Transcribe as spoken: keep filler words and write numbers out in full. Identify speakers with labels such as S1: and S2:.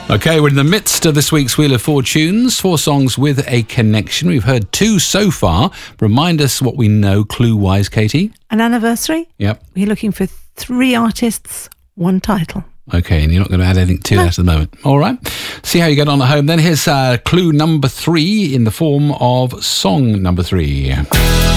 S1: Okay, we're in the midst of this week's Wheel of Fortunes. Four songs with a connection. We've heard two so far. Remind us what we know clue-wise, Katie.
S2: An anniversary.
S1: Yep.
S2: We're looking for three artists, one title.
S1: Okay, and you're not going to add anything to no. that at the moment. All right. See how you get on at home then. Here's uh, clue number three in the form of song number three.